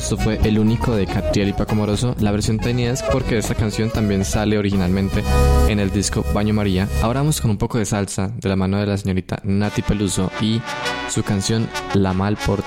esto fue El Único de Catriel y Paco Moroso. La versión Tiny Desk porque esta canción también sale originalmente en el disco Baño María. Ahora vamos con un poco de salsa de la mano de la señorita Nati Peluso y su canción La Mal Portada.